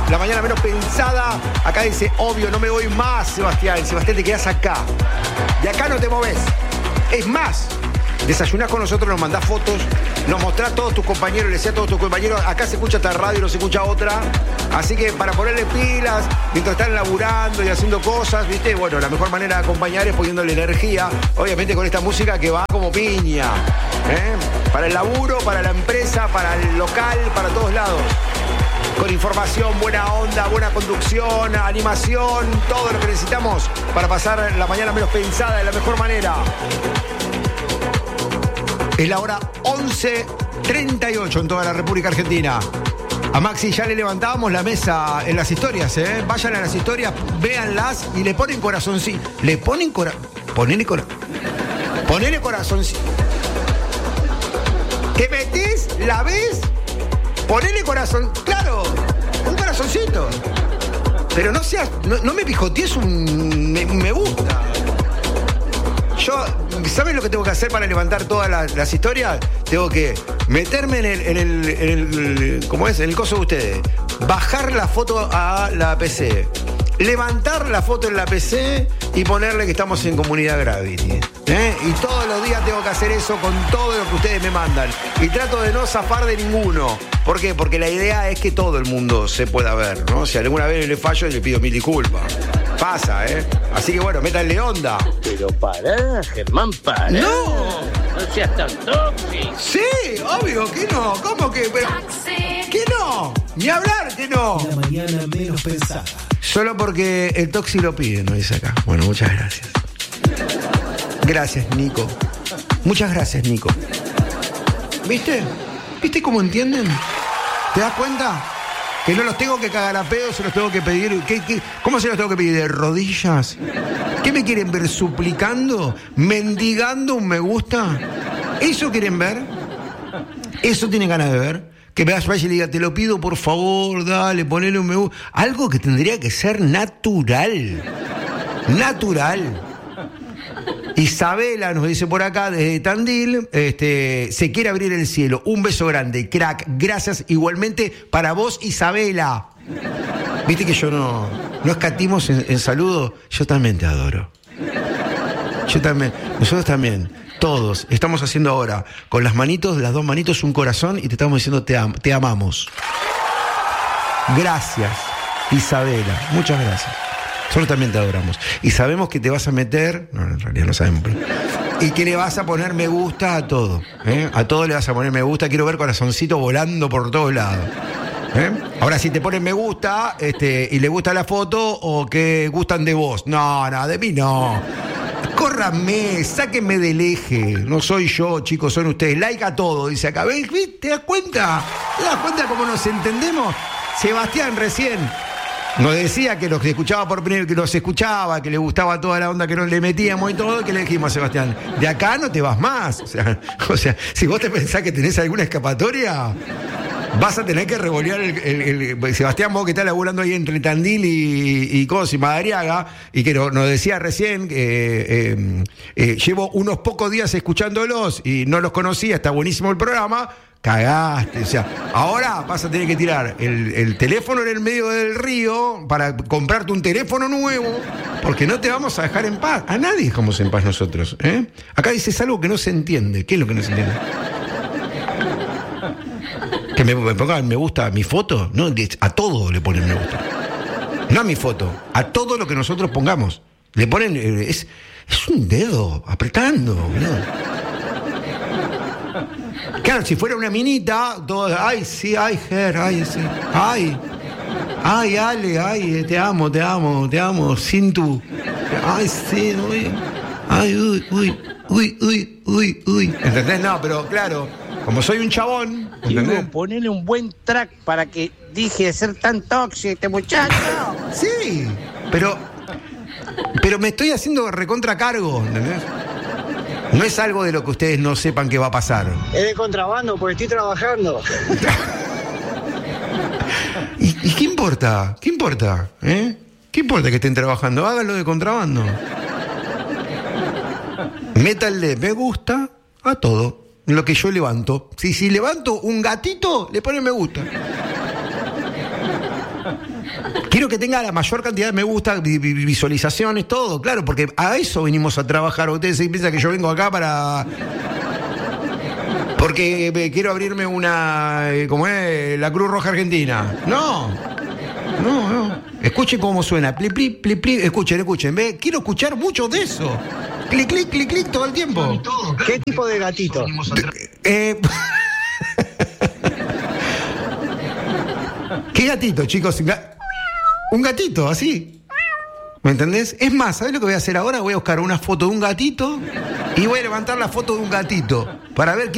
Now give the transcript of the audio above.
la mañana menos pensada. Acá dice, obvio, no me voy más, Sebastián. Sebastián, te quedás acá. De acá no te moves. Es más, desayunás con nosotros, nos mandás fotos, nos mostrás a todos tus compañeros, le decís a todos tus compañeros, acá se escucha esta radio, no se escucha otra. Así que para ponerle pilas, mientras están laburando y haciendo cosas, ¿viste? Bueno, la mejor manera de acompañar es poniéndole energía, obviamente con esta música que va como piña, ¿eh? Para el laburo, para la empresa, para el local, para todos lados. Con información, buena onda, buena conducción, animación, todo lo que necesitamos para pasar la mañana menos pensada de la mejor manera. Es la hora 11:38 en toda la República Argentina. A Maxi ya le levantábamos la mesa en las historias, ¿eh? Vayan a las historias, véanlas y le ponen corazoncito. Le ponen ponele corazoncito. ¿Te metés? ¿La ves? Ponele corazón. Claro, un corazoncito. Pero no seas. No me pijotees un me gusta. Yo, ¿sabes lo que tengo que hacer para levantar todas las historias? Tengo que meterme en el ¿cómo es? En el coso de ustedes. Bajar la foto a la PC. Levantar la foto en la PC y ponerle que estamos en Comunidad Gravity. Y todos los días tengo que hacer eso con todo lo que ustedes me mandan. Y trato de no zafar de ninguno. ¿Por qué? Porque la idea es que todo el mundo se pueda ver, ¿no? Si alguna vez le fallo, le pido mil disculpas. Pasa, ¿eh? Así que bueno, métanle onda. Pero pará, Germán, pará. ¡No! No seas tan tóxico. Sí, obvio que no. ¿Cómo que? Pero, ¿que no? Ni hablar que no. La mañana menos pensada. Solo porque el Toxi lo pide, nos dice acá. Bueno, muchas gracias. Gracias, Nico. Muchas gracias, Nico. ¿Viste? ¿Viste cómo entienden? ¿Te das cuenta? Que no los tengo que cagar a pedo, se los tengo que pedir. ¿Cómo se los tengo que pedir? ¿De rodillas? ¿Qué me quieren ver? ¿Suplicando? ¿Mendigando un me gusta? ¿Eso quieren ver? ¿Eso tienen ganas de ver? Que me vaya y le diga, te lo pido por favor, dale, ponele un me gusta. Algo que tendría que ser natural. Natural. Isabela nos dice por acá desde Tandil, se quiere abrir el cielo. Un beso grande, crack. Gracias igualmente para vos, Isabela. Viste que yo no escatimos en saludo. Yo también te adoro. Yo también. Nosotros también. Todos. Estamos haciendo ahora con las manitos, las dos manitos, un corazón y te estamos diciendo te amamos. Gracias, Isabela. Muchas gracias. Nosotros también te adoramos. Y sabemos que te vas a meter... No, en realidad no sabemos. Y que le vas a poner me gusta a todo. A todo le vas a poner me gusta. Quiero ver corazoncito volando por todos lados. Ahora, si te ponen me gusta y le gusta la foto o que gustan de vos. No, de mí no. Córranme, sáquenme del eje. No soy yo, chicos, son ustedes. Like a todo, dice acá. ¿Ves? ¿Te das cuenta? ¿Te das cuenta cómo nos entendemos? Sebastián recién... nos decía que los que escuchaba por primera vez, que los escuchaba, que le gustaba toda la onda que nos le metíamos y todo, que le dijimos a Sebastián, de acá no te vas más. O sea, si vos te pensás que tenés alguna escapatoria, vas a tener que revolear el Sebastián, vos que estás laburando ahí entre Tandil y Madariaga, y que nos decía recién que llevo unos pocos días escuchándolos y no los conocía, está buenísimo el programa. Cagaste, o sea, ahora vas a tener que tirar el teléfono en el medio del río para comprarte un teléfono nuevo, porque no te vamos a dejar en paz. A nadie dejamos en paz nosotros, ¿eh? Acá dices algo que no se entiende. ¿Qué es lo que no se entiende? Que me pongan me gusta a mi foto. No, a todo le ponen me gusta. No a mi foto, a todo lo que nosotros pongamos. Le ponen, es un dedo apretando, ¿no? Claro, si fuera una minita, todo, ay, sí, ay, Ger, ay, sí, ay, Ale, ay, te amo, sin tu, ay, sí, uy, ay, uy. ¿Entendés? No, pero claro, como soy un chabón, ¿entendés? Digo, ponele un buen track para que deje de ser tan tóxico este muchacho. Sí, pero me estoy haciendo recontracargo, ¿entendés? No es algo de lo que ustedes no sepan que va a pasar. Es de contrabando, porque estoy trabajando. ¿Y qué importa? ¿Qué importa? ¿Qué importa que estén trabajando? Háganlo de contrabando. Métanle me gusta a todo lo que yo levanto. Si levanto un gatito, le ponen me gusta. Quiero que tenga la mayor cantidad de me gusta, visualizaciones, todo, claro, porque a eso venimos a trabajar. Ustedes piensan que yo vengo acá para... Porque quiero abrirme una... ¿cómo es? La Cruz Roja Argentina. No. Escuchen cómo suena. Pli, pli, pli, pli. Escuchen. Quiero escuchar mucho de eso. Clic, clic, clic, clic todo el tiempo. ¿Qué tipo de gatito? ¿Qué gatito, chicos? Un gatito, así. ¿Me entendés? Es más, ¿sabés lo que voy a hacer ahora? Voy a buscar una foto de un gatito y voy a levantar la foto de un gatito para ver